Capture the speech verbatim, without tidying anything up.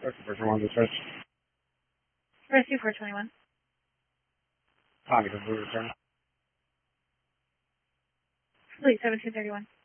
Rescue four twenty-one, dispatch. Rescue four twenty-one. Tommy, does we return? Fleet seventeen thirty-one.